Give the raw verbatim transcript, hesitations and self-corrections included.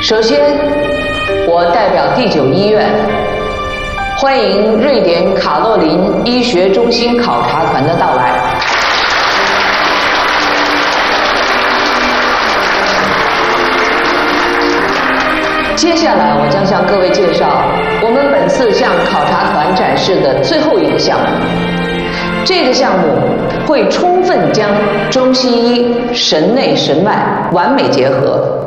首先，我代表第九医院欢迎瑞典卡洛琳医学中心考察团的到来。接下来，我将向各位介绍我们本次向考察团展示的最后一个项目。这个项目会充分将中西医神内神外完美结合，